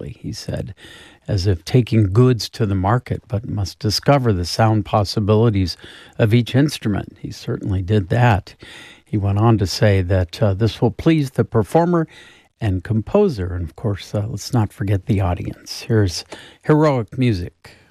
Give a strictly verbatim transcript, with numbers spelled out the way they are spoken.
carefully, he said, as if taking goods to the market, but must discover the sound possibilities of each instrument. He certainly did that. He went on to say that uh, this will please the performer and composer, and of course, uh, let's not forget the audience. Here's Heroic Music.